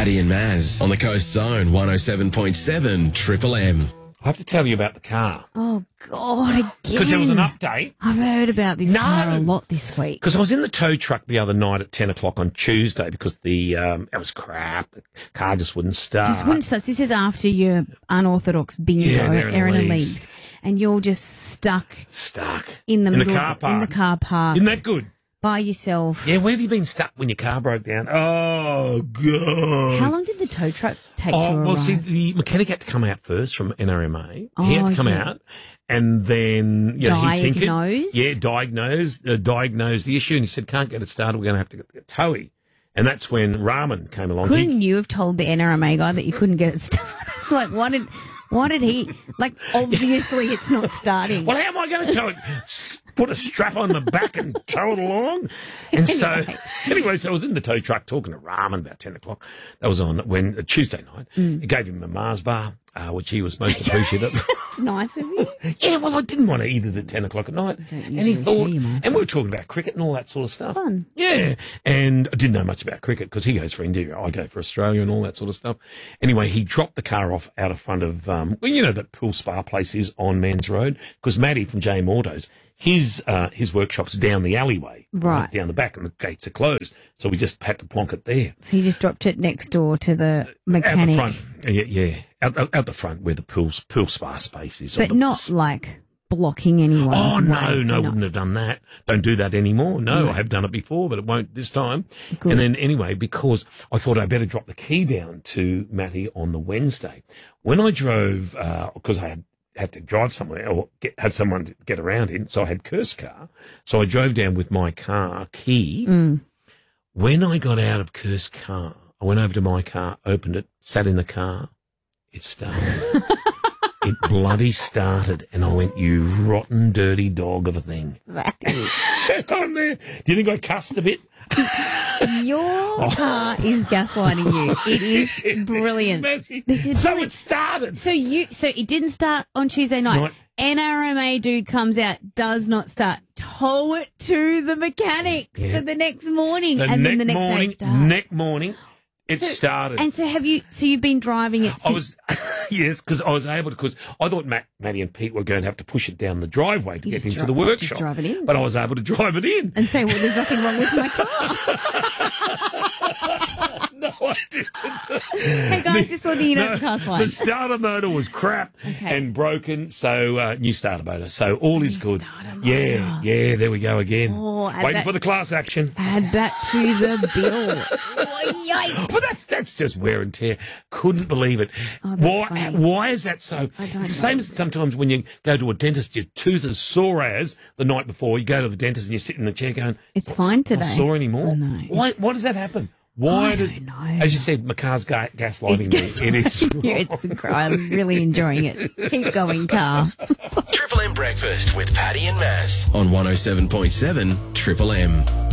Paddy and Maz on the Coast Zone 107.7 Triple M. I have to tell you about the car. Oh, God, again. Because there was an update. I've heard about this car a lot this week. Because I was in the tow truck the other night at 10 o'clock on Tuesday because it was crap. The car just wouldn't start. This is after your unorthodox bingo, Erina Leagues. And you're just stuck in the middle car park. in the car park. Isn't that good? By yourself. Yeah, where have you been stuck when your car broke down? Oh, God. How long did the tow truck take to arrive? Well, see, the mechanic had to come out first from NRMA. He had to come out and then he tinkered. Yeah, diagnosed the issue, and he said, can't get it started, we're going to have to get the towing. And that's when Rahman came along. Couldn't you have told the NRMA guy that you couldn't get it started? Like, what did he... Like, obviously it's not starting. Well, how am I going to tow it? Put a strap on the back and tow it along. And so I was in the tow truck talking to Rahman about 10 o'clock. That was on Tuesday night. It gave him a Mars bar, which he was most appreciative. It's nice of you. Yeah, well, I didn't want to eat it at 10 o'clock at night. And he thought, and we were talking about cricket and all that sort of stuff. Fun. Yeah. And I didn't know much about cricket because he goes for India, I go for Australia and all that sort of stuff. Anyway, he dropped the car off out of front of, that Pool Spa place is on Mans Road, because Matty from JM Autos, his workshop's down the alleyway, right down the back, and the gates are closed. So we just had to plonk it there. So you just dropped it next door to the mechanic? Out the front, yeah. Out the front where the pool spa space is. But not like blocking anyone. Oh, no, wouldn't have done that. Don't do that anymore. No, I have done it before, but it won't this time. Good. And then anyway, because I thought I'd better drop the key down to Matty on the Wednesday. When I drove, because I had to drive somewhere or have someone to get around in, so I had Kirst's car. So I drove down with my car key. When I got out of Kirst's car, I went over to my car, opened it, sat in the car. It started. It bloody started, and I went, you rotten, dirty dog of a thing. I'm there. Do you think I cussed a bit? Your car is gaslighting you. It is brilliant. It started. So it didn't start on Tuesday night. NRMA dude comes out, does not start. Tow it to the mechanics for the next morning, then the next day starts. Next morning. It started. And so you've been driving it since? Yes, because I was able to, because I thought Matty and Pete were going to have to push it down the driveway to get into the workshop. Just drive it in. But I was able to drive it in. And say, well, there's nothing wrong with my car. No, I didn't. Hey guys, just letting you know the car's fine. The starter motor was crap and broken, so new starter motor. So all is good. Yeah, there we go again. Waiting for the class action. Add that to the bill. Oh, yikes. Well, that's just wear and tear. Couldn't believe it. Why is that so? I don't know. It's the same as sometimes when you go to a dentist, your tooth is sore as the night before. You go to the dentist and you sit in the chair going, it's fine today. Not sore anymore. Oh, no, why does that happen? I don't know. As you said, my car's gaslighting me. It is. I'm really enjoying it. Keep going, car. Triple M Breakfast with Paddy and Maz on 107.7 Triple M.